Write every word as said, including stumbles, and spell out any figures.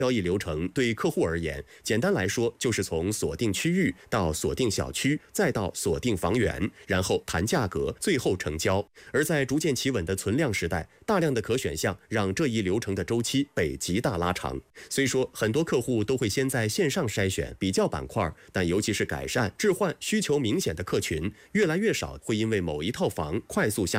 交易流程对客户而言，简单来说就是从锁定区域到锁定小区，再到锁定房源，然后谈价格，最后成交。而在逐渐企稳的存量时代，大量的可选项让这一流程的周期被极大拉长。虽说很多客户都会先在线上筛选比较板块，但尤其是改善置换需求明显的客群，越来越少会因为某一套房快速下